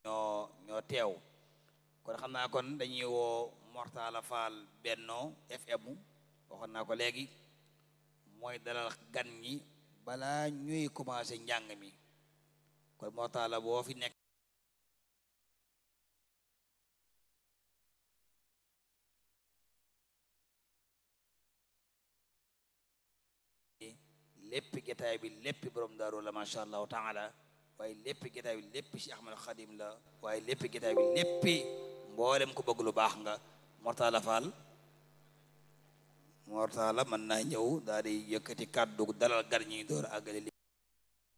ñoo teew kon xam naa kon dañuy woo Mortala Fall Benno FM waxoon naa ko léegi mooy dalal gan ñi balaa ñuy commencé njàng mi kon Mortala boo fi nekk lépp getaay bi lépp borom daaru la masha allahu taala waaye lépp getaay bi lépp Cheikh Ahmad Khadim la waaye lépp getaay bi lépp mboolem ko bëgg lu baax nga Mortala Fall Mortala mën naa ñëw daal di yëkkati kàddu dalal gar ñi door àggale